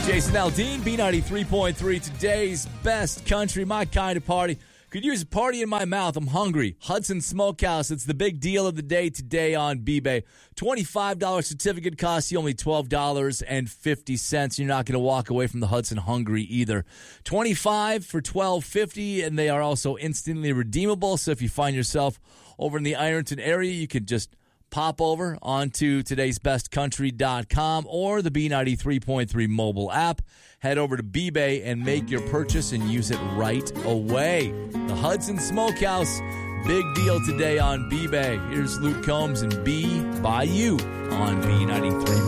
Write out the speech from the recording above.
Jason Aldean, B93.3, today's best country, my kind of party. Could use a party in my mouth. I'm hungry. Hudson Smokehouse. It's the big deal of the day today on B-Bay. $25 certificate costs you only $12.50. You're not going to walk away from the Hudson hungry either. $25 for $12.50, and they are also instantly redeemable. So if you find yourself over in the Ironton area, you could just pop over onto today'sbestcountry.com or the B93.3 mobile app. Head over to B-Bay and make your purchase and use it right away. The Hudson Smokehouse, big deal today on B-Bay. Here's Luke Combs and B by You on B93.